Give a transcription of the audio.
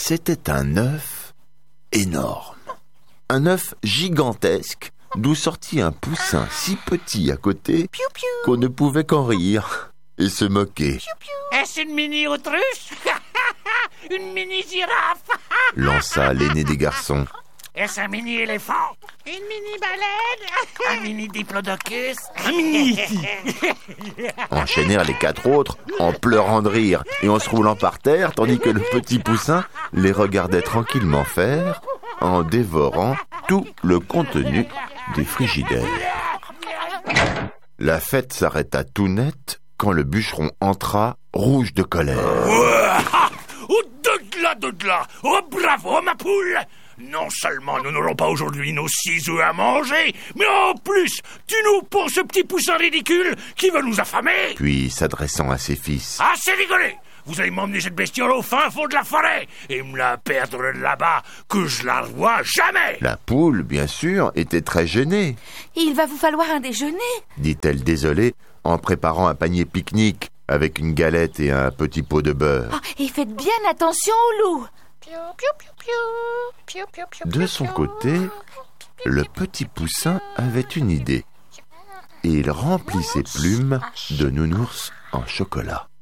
C'était un œuf énorme. Un œuf gigantesque, d'où sortit un poussin si petit à côté qu'on ne pouvait qu'en rire et se moquer. Est-ce une mini-autruche? Une mini-girafe? Lança l'aîné des garçons. Est-ce un mini-éléphant? Une mini-baleine? Un mini-diplodocus? Un Enchaînèrent les 4 autres en pleurant de rire et en se roulant par terre, tandis que le petit poussin les regardait tranquillement faire en dévorant tout le contenu des frigidaires. La fête s'arrêta tout net quand le bûcheron entra, rouge de colère. Oh, de là! Oh, bravo, ma poule! Non seulement nous n'aurons pas aujourd'hui nos 6 œufs à manger, mais en plus, tu nous ponds ce petit poussin ridicule qui veut nous affamer! Puis, s'adressant à ses fils. Assez rigolé! Vous allez m'emmener cette bestiole au fin fond de la forêt et me la perdre là-bas, que je la revoie jamais! La poule, bien sûr, était très gênée. Il va vous falloir un déjeuner, dit-elle désolée en préparant un panier pique-nique avec une galette et un petit pot de beurre. Et faites bien attention au loup. De son côté, le petit poussin avait une idée. Et il remplit ses plumes de nounours en chocolat.